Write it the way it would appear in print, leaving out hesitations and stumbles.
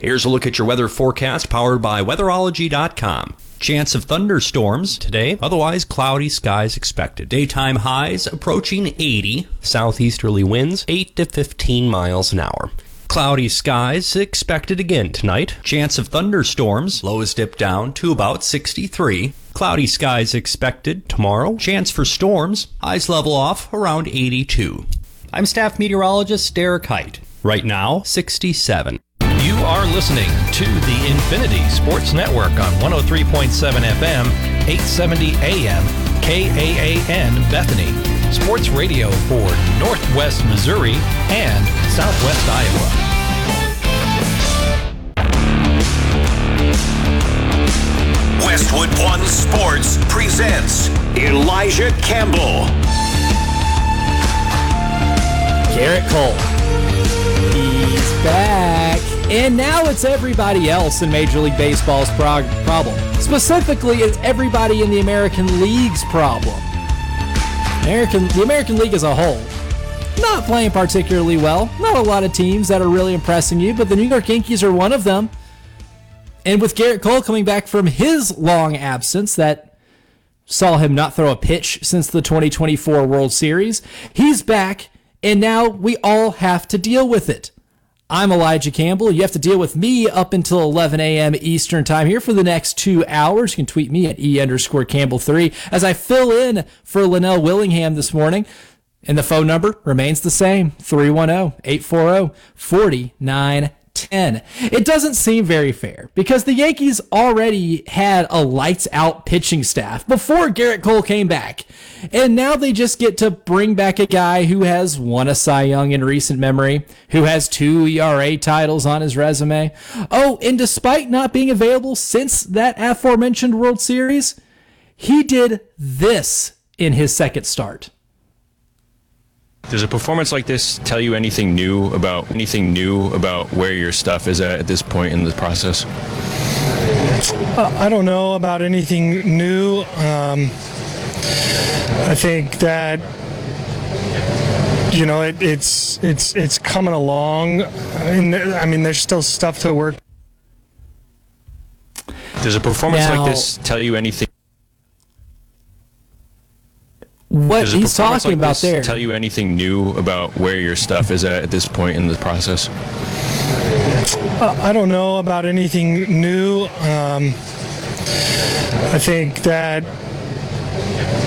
Here's a look at your weather forecast powered by weatherology.com. Chance of thunderstorms today, otherwise cloudy skies expected. Daytime highs approaching 80, southeasterly winds 8 to 15 miles an hour. Cloudy skies expected again tonight. Chance of thunderstorms, lows dip down to about 63. Cloudy skies expected tomorrow. Chance for storms, highs level off around 82. I'm staff meteorologist Derek Height. Right now, 67. You are listening to the Infinity Sports Network on 103.7 FM, 870 AM, KAAN Bethany. Sports radio for Northwest Missouri and Southwest Iowa. Westwood One Sports presents Elijah Campbell. Garrett Cole. He's back. And now it's everybody else in Major League Baseball's problem. Specifically, it's everybody in the American League's problem. The American League as a whole, not playing particularly well. Not a lot of teams that are really impressing you, but the New York Yankees are one of them. And with Garrett Cole coming back from his long absence that saw him not throw a pitch since the 2024 World Series, he's back, and now we all have to deal with it. I'm Elijah Campbell. You have to deal with me up until 11 a.m. Eastern time here for the next 2 hours. You can tweet me at E_Campbell3 as I fill in for Linnell Willingham this morning. And the phone number remains the same, 310-840-4910. It doesn't seem very fair because the Yankees already had a lights-out pitching staff before Garrett Cole came back. And now they just get to bring back a guy who has won a Cy Young in recent memory, who has 2 ERA titles on his resume. Oh, and despite not being available since that aforementioned World Series, he did this in his second start. Does a performance like this tell you anything new about where your stuff is at this point in the process? I don't know about anything new. I think that it's coming along. I mean, there's still stuff to work. Does a performance like this tell you anything? What he's talking about there. Tell you anything new about where your stuff is at this point in the process? I don't know about anything new. I think that